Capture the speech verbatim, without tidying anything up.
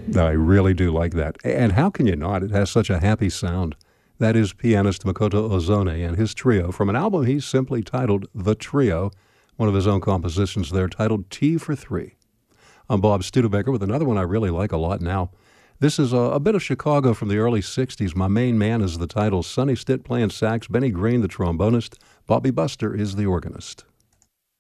I really do like that. And how can you not? It has such a happy sound. That is pianist Makoto Ozone and his trio from an album he's simply titled The Trio, one of his own compositions there titled Tea for Three. I'm Bob Studebaker with another one I really like a lot now. This is a, a bit of Chicago from the early sixties. My Main Man is the title. Sonny Stitt playing sax, Benny Green the trombonist, Bobby Buster is the organist.